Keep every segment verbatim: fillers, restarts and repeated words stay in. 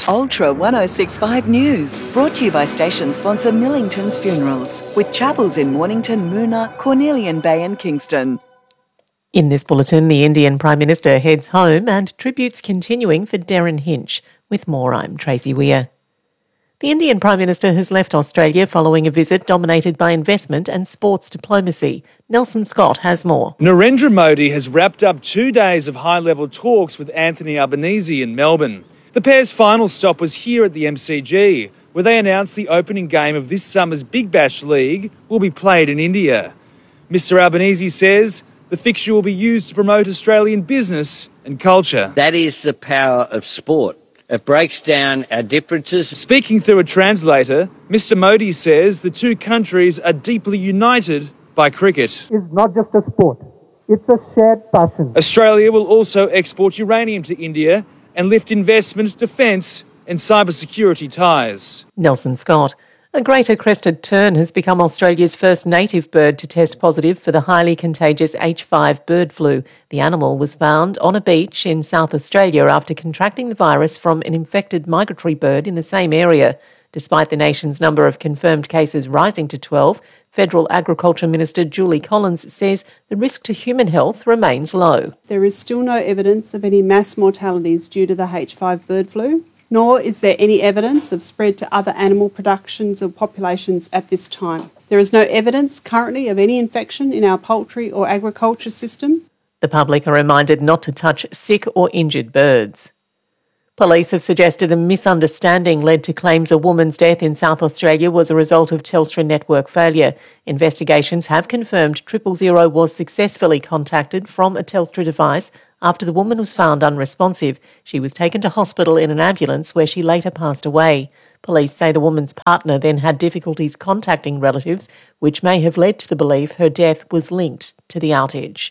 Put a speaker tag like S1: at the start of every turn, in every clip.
S1: Ultra ten sixty-five News, brought to you by station sponsor Millington's Funerals, with chapels in Mornington, Moona, Cornelian Bay and Kingston.
S2: In this bulletin, the Indian Prime Minister heads home and tributes continuing for Derryn Hinch. With more, I'm Tracy Weir. The Indian Prime Minister has left Australia following a visit dominated by investment and sports diplomacy. Nelson Scott has more.
S3: Narendra Modi has wrapped up two days of high-level talks with Anthony Albanese in Melbourne. The pair's final stop was here at the M C G, where they announced the opening game of this summer's Big Bash League will be played in India. Mister Albanese says the fixture will be used to promote Australian business and culture.
S4: That is the power of sport. It breaks down our differences.
S3: Speaking through a translator, Mister Modi says the two countries are deeply united by cricket.
S5: It's not just a sport, it's a shared passion.
S3: Australia will also export uranium to India and lift investment, defence and cybersecurity ties.
S2: Nelson Scott. A greater crested tern has become Australia's first native bird to test positive for the highly contagious H five bird flu. The animal was found on a beach in South Australia after contracting the virus from an infected migratory bird in the same area. Despite the nation's number of confirmed cases rising to twelve, Federal Agriculture Minister Julie Collins says the risk to human health remains low.
S6: There is still no evidence of any mass mortalities due to the H five bird flu, nor is there any evidence of spread to other animal productions or populations at this time. There is no evidence currently of any infection in our poultry or agriculture system.
S2: The public are reminded not to touch sick or injured birds. Police have suggested a misunderstanding led to claims a woman's death in South Australia was a result of Telstra network failure. Investigations have confirmed Triple Zero was successfully contacted from a Telstra device after the woman was found unresponsive. She was taken to hospital in an ambulance where she later passed away. Police say the woman's partner then had difficulties contacting relatives, which may have led to the belief her death was linked to the outage.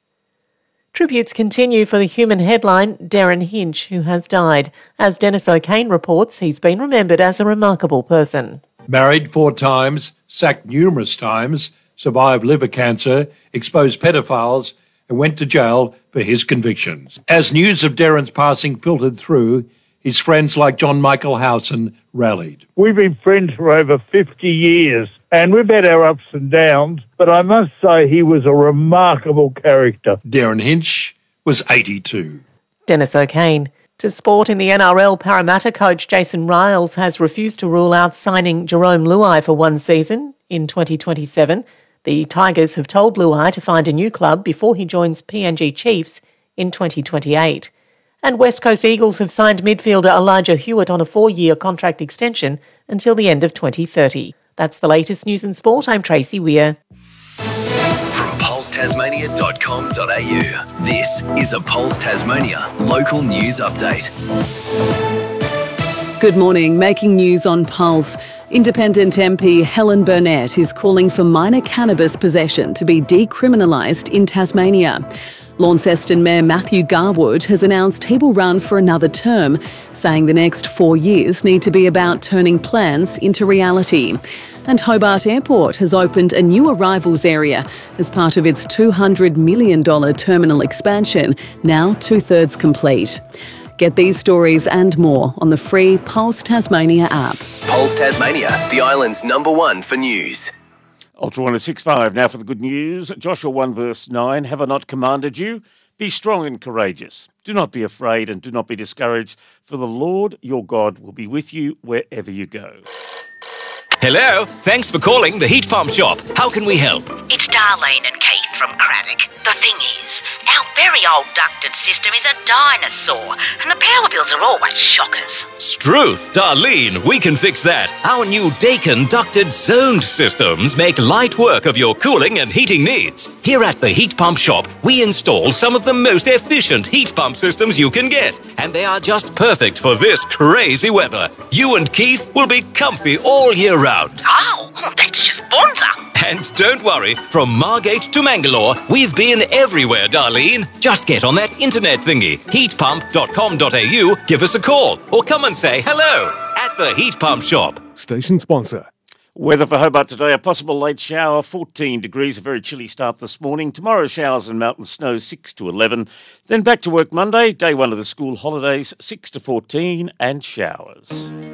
S2: Tributes continue for the human headline Derryn Hinch, who has died. As Dennis O'Kane reports, he's been remembered as a remarkable person.
S7: Married four times, sacked numerous times, survived liver cancer, exposed pedophiles, and went to jail for his convictions. As news of Derryn's passing filtered through, his friends like John Michael Howson rallied.
S8: We've been friends for over fifty years, and we've had our ups and downs, but I must say he was a remarkable character.
S7: Derryn Hinch was eighty-two.
S2: Dennis O'Kane. To sport, in the N R L, Parramatta coach Jason Riles has refused to rule out signing Jerome Luai for one season in twenty twenty-seven. The Tigers have told Luai to find a new club before he joins P N G Chiefs in twenty twenty-eight. And West Coast Eagles have signed midfielder Elijah Hewitt on a four-year contract extension until the end of twenty thirty. That's the latest news in sport. I'm Tracy Weir.
S9: From pulse tasmania dot com dot a u, this is a Pulse Tasmania local news update.
S10: Good morning. Making news on Pulse. Independent M P Helen Burnett is calling for minor cannabis possession to be decriminalised in Tasmania. Launceston Mayor Matthew Garwood has announced he will run for another term, saying the next four years need to be about turning plans into reality. And Hobart Airport has opened a new arrivals area as part of its two hundred million dollars terminal expansion, now two-thirds complete. Get these stories and more on the free Pulse Tasmania app.
S9: Pulse Tasmania, the island's number one for news.
S11: Ultra ten sixty-five, now for the good news. Joshua one verse nine, have I not commanded you? Be strong and courageous. Do not be afraid and do not be discouraged, for the Lord your God will be with you wherever you go.
S12: Hello, thanks for calling the Heat Pump Shop. How can we help?
S13: It's Darlene and Keith from Craddock. The thing is, our very old ducted system is a dinosaur, and the power bills are always shockers.
S12: Struth, Darlene, we can fix that. Our new Daikin ducted zoned systems make light work of your cooling and heating needs. Here at the Heat Pump Shop, we install some of the most efficient heat pump systems you can get, and they are just perfect for this crazy weather. You and Keith will be comfy all year round.
S13: Oh, that's just bonza.
S12: And don't worry, from Margate to Mangalore, we've been everywhere, Darlene. Just get on that internet thingy, heat pump dot com dot a u, give us a call, or come and say hello at the Heat Pump Shop.
S14: Station sponsor.
S11: Weather for Hobart today, a possible late shower, fourteen degrees, a very chilly start this morning. Tomorrow, showers and mountain snow, six to eleven. Then back to work Monday, day one of the school holidays, six to fourteen, and showers.